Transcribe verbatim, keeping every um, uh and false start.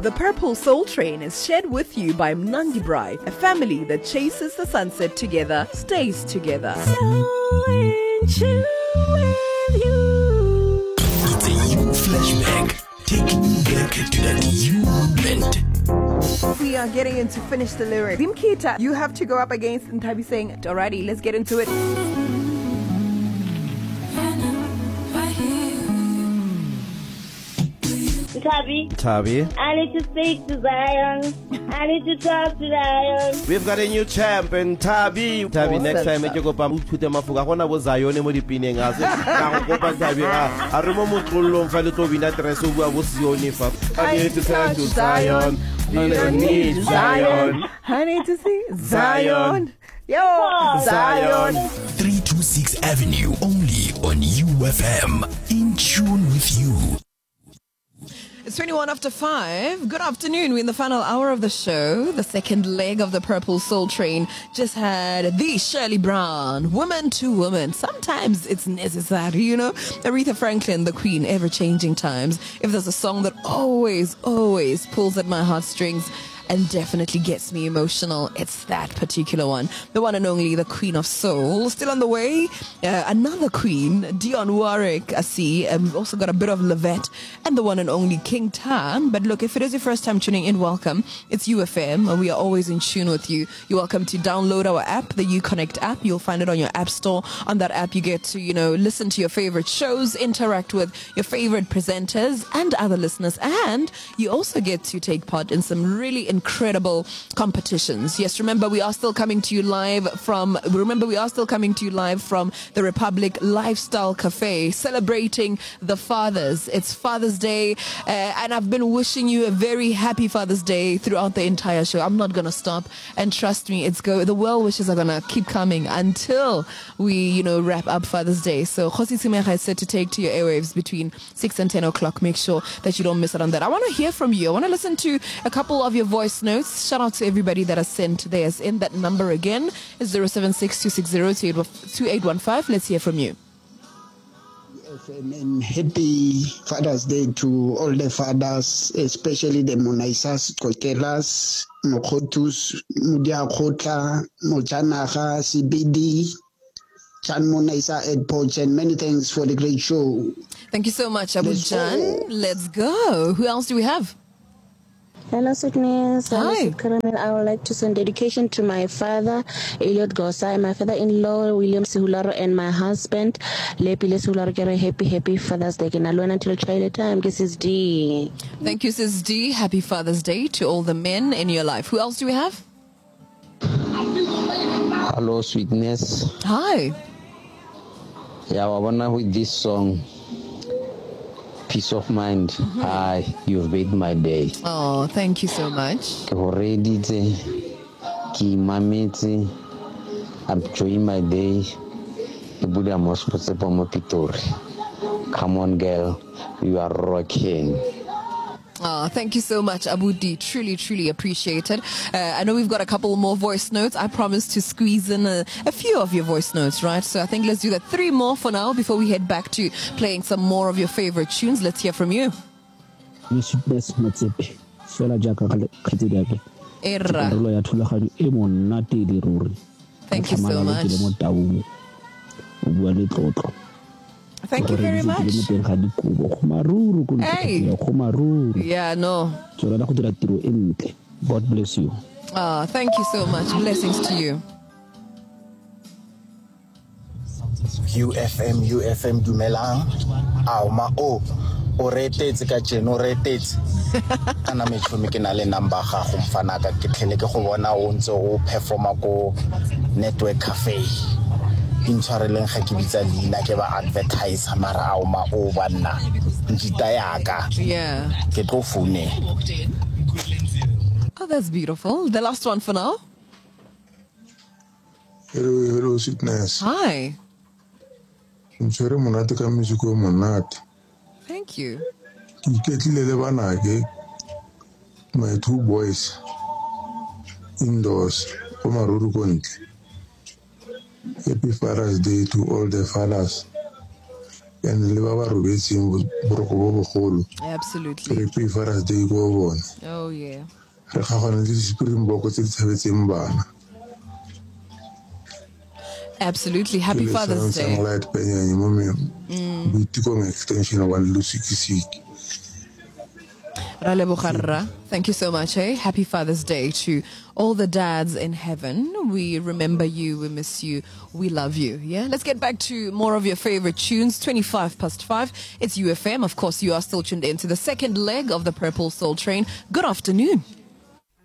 The Purple Soul Train is shared with you by Mnandi Brai, a family that chases the sunset together, stays together. So in tune with you. It's a you flashback, taking you back to that you moment. We are getting into Finish the Lyric. Zimkhitha, you have to go up against Ntabi saying, alrighty, let's get into it. Tabi. Tabi. I need to speak to Zion. I need to talk to Zion. We've got a new champ in Tabi. Tabi, next time you go back to the Mafuga. When I was Zion, mo dipineng as Tabi. I remember Kulum Falito Vina Tresuba was Yonifa. I need to talk to Zion. I need Zion. I need to see Zion. Yo, Zion. three two six Avenue, only on U F M. In tune with you. It's twenty-one after five. Good afternoon. We're in the final hour of the show. The second leg of the Purple Soul Train just had the Shirley Brown, Woman to Woman. Sometimes it's necessary, you know. Aretha Franklin, the queen, ever-changing times. If there's a song that always, always pulls at my heartstrings and definitely gets me emotional, it's that particular one. The one and only, the Queen of Soul. Still on the way, uh, another queen, Dionne Warwick, I see. And we've also got a bit of Levette and the one and only King Tan. But look, if it is your first time tuning in, welcome. It's U F M, and we are always in tune with you. You're welcome to download our app, the UConnect app. You'll find it on your app store. On that app, you get to, you know, listen to your favorite shows, interact with your favorite presenters and other listeners. And you also get to take part in some really incredible competitions. Yes, remember we are still coming to you live from remember we are still coming to you live from the Republic Lifestyle Cafe, celebrating the fathers. It's Father's Day, uh, and I've been wishing you a very happy Father's Day throughout the entire show. I'm not gonna stop, and trust me, it's go the well wishes are gonna keep coming until we, you know, wrap up Father's Day. So Khosi Tsimega is set to take to your airwaves between six and ten o'clock. Make sure that you don't miss out on that. I want to hear from you. I want to listen to a couple of your voice notes. Shout out to everybody that has sent theirs in. That number again is zero seven six two six zero two eight one five. Let's hear from you. And happy Father's Day to all the fathers, especially the Monaisas, Kotelas, Mokotus, Mudiakota, Mojanaga, C B D, Chan Monaisa, Ed Poach, and many thanks for the great show. Thank you so much, Abu Jan. Let's go. Who else do we have? Hello, Sweetness. Hi. I would like to send dedication to my father, Elliot Gosai, my father-in-law, William Sihularo, and my husband, Lepile Sihularo. Get a happy, happy Father's Day. And alone until child time. This is D. Thank you, Sis D. Happy Father's Day to all the men in your life. Who else do we have? Hello, Sweetness. Hi. Yeah, I wanna with this song. Peace of mind. Mm-hmm. Hi, you've made my day. Oh, thank you so much. Already, I'm enjoying my day. Come on, girl, you are rocking. Oh, thank you so much, Abu D. Truly, truly appreciate it. Uh, I know we've got a couple more voice notes. I promised to squeeze in a, a few of your voice notes, right? So I think let's do that. Three more for now before we head back to playing some more of your favorite tunes. Let's hear from you. Erra. Thank you so much. Thank you very much. Hey. Yeah, no. God bless you. Ah, oh, thank you so much. Blessings to you. U F M, U F M dumelang. Au ma o. O retetse ka jeno o retetse. Kana me tshome ke na le number ga go mfana ka ke tlhele ke go bona o ntse o performa ko Network Cafe. Intshwareleng ga ke bitsa leina ke ba advertise mara au ma o bana ntita yaka. Yeah. Ke tlo phone. Oh, that's beautiful. The last one for now. Hello, hello, Sweetness. Hi. Ntshwere monate ka music o monate. Thank you. Ke tlile le bana ke my two boys indoors ko maruru ko ntle. Happy Father's Day to all the fathers. and le ba ba robetseng boroko bo bogolo Absolutely. re pre Father's Day go bona Oh yeah. re gagana le Springbok tse di tshabetseng bana. Absolutely. Happy Father's Day. Mm. Extension one Lusikisiki. Thank you so much. Eh? Happy Father's Day to all the dads in heaven. We remember you, we miss you, we love you. Yeah, let's get back to more of your favorite tunes. twenty-five past five. It's U F M. Of course, you are still tuned in to the second leg of the Purple Soul Train. Good afternoon.